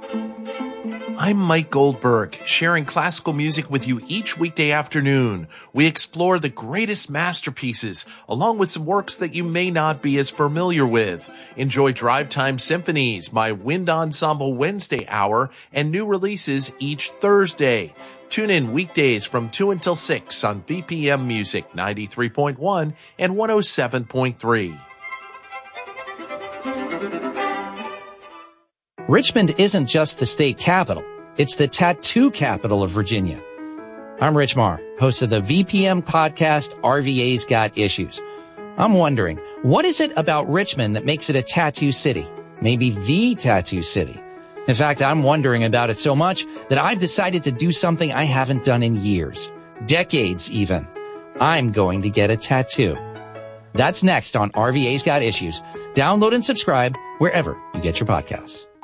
I'm Mike Goldberg, sharing classical music with you each weekday afternoon. We explore the greatest masterpieces, along with some works that you may not be as familiar with. Enjoy Drive Time Symphonies, my Wind Ensemble Wednesday hour, and new releases each Thursday. Tune in weekdays from 2 until 6 on BPM Music 93.1 and 107.3. Richmond isn't just the state capital. It's the tattoo capital of Virginia. I'm Rich Marr, host of the VPM podcast, RVA's Got Issues. I'm wondering, what is it about Richmond that makes it a tattoo city? Maybe the tattoo city. In fact, I'm wondering about it so much that I've decided to do something I haven't done in years. Decades, even. I'm going to get a tattoo. That's next on RVA's Got Issues. Download and subscribe wherever you get your podcasts.